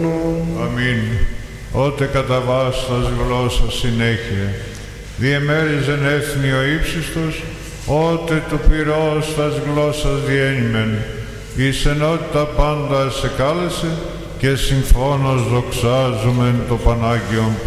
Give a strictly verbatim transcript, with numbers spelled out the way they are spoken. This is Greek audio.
αιώνων. Αμήν. Ότε κατά βάστας γλώσσα συνέχεια, διεμέριζεν έθνη ο ύψιστος, ότε του πυρός τας γλώσσας διένυμεν, εις ενότητα πάντα σε κάλεσε, και συμφώνως δοξάζομεν το Πανάγιον